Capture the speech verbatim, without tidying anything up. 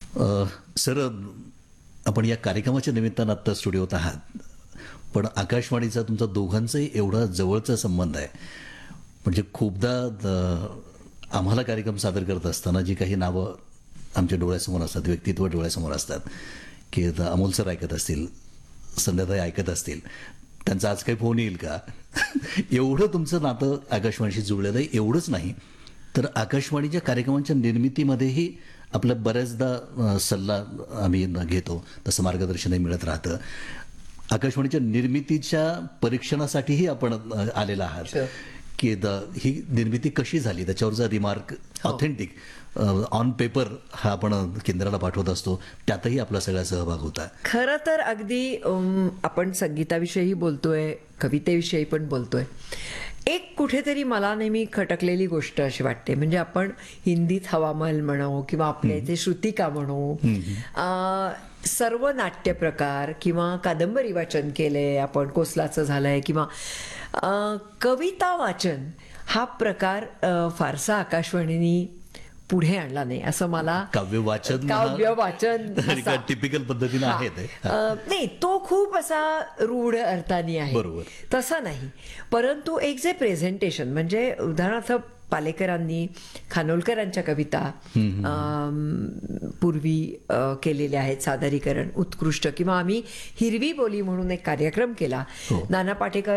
अ, sir, आपण या कार्यक्रमाच्या निमित्तानं आत्ता स्टुडिओत आहात, पण आकाशवाणीचा तुमचा दोघांचाही एवढा जवळचा संबंध आहे. म्हणजे खूपदा द- आम्हाला कार्यक्रम सादर करत असताना जी काही नावं आमच्या डोळ्यासमोर असतात, व्यक्तित्व डोळ्यासमोर असतात, की आता अमोल सर ऐकत असतील, संध्याताई ऐकत असतील, त्यांचा आज काही फोन येईल का? एवढं तुमचं नातं आकाशवाणीशी जुळलेलं आहे. एवढंच नाही तर आकाशवाणीच्या कार्यक्रमांच्या निर्मितीमध्येही आपला बऱ्याचदा अ, सल्ला आम्ही न घेतो, तसं मार्गदर्शनही मिळत राहतं. आकाशवाणीच्या निर्मितीच्या परीक्षणासाठीही आपण अ, आलेला आहात, Sure. की द ही निर्मिती कशी झाली त्याच्यावरचा रिमार्क हो. ऑथेंटिक ऑन पेपर हा आपण केंद्राला पाठवत असतो, त्यातही आपला सगळा सहभाग होता. खरं तर अगदी अम, आपण संगीताविषयी बोलतोय, कवितेविषयी पण बोलतोय. एक कुठेतरी मला नेहमी खटकलेली गोष्ट अशी वाटते, म्हणजे आपण हिंदीत हवामहल म्हणू किंवा आपल्या इथे श्रुतिका म्हणू, अ, सर्व नाट्य प्रकार किंवा कादंबरी वाचन केलंय आपण, कोसलाचं झालंय, किंवा अ, कविता वाचन हा प्रकार अ, फारसा आकाशवाणीने पुढे आणला नाही असं मला. काव्य वाचन काव्य वाचन असा. टिपिकल पद्धतीने हा. आहे ते. अ, नाही, तो खूप असा रूढ अर्थाने आहे, बरोबर. तसा नाही. परंतु एक जे प्रेझेंटेशन, म्हणजे उदाहरणार्थ पालेकरांनी खानोलकरांच्या कविता अम, पूर्वी अ, केलेल्या आहेत सादरीकरण उत्कृष्ट, किंवा आम्ही हिरवी बोली म्हणून एक कार्यक्रम केला. हो. नाना पाटेकर